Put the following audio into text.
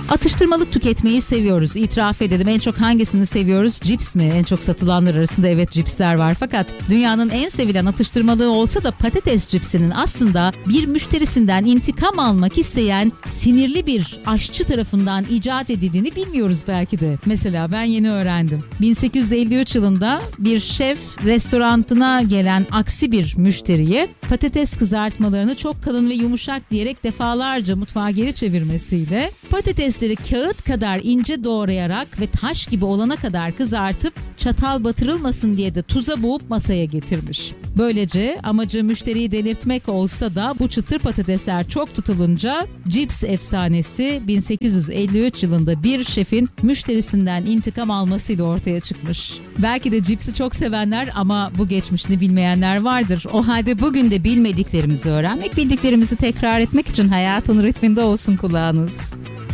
Atıştırmalık tüketmeyi seviyoruz. İtiraf edelim. En çok hangisini seviyoruz? Cips mi? En çok satılanlar arasında evet cipsler var. Fakat dünyanın en sevilen atıştırmalığı olsa da patates cipsinin aslında bir müşterisinden intikam almak isteyen sinirli bir aşçı tarafından icat edildiğini bilmiyoruz belki de. Mesela ben yeni öğrendim. 1853 yılında bir şef restoranına gelen aksi bir müşteriye patates kızartmalarını çok kalın ve yumuşak diyerek defalarca mutfağa geri çevirmesiyle patatesleri kağıt kadar ince doğrayarak ve taş gibi olana kadar kızartıp çatal batırılmasın diye de tuza boğup masaya getirmiş. Böylece amacı müşteriyi delirtmek olsa da bu çıtır patatesler çok tutulunca cips efsanesi 1853 yılında bir şefin müşterisinden intikam almasıyla ortaya çıkmış. Belki de cipsi çok sevenler ama bu geçmişini bilmeyenler vardır. O halde bugün de bilmediklerimizi öğrenmek, bildiklerimizi tekrar etmek için hayatın ritminde olsun kulağınız.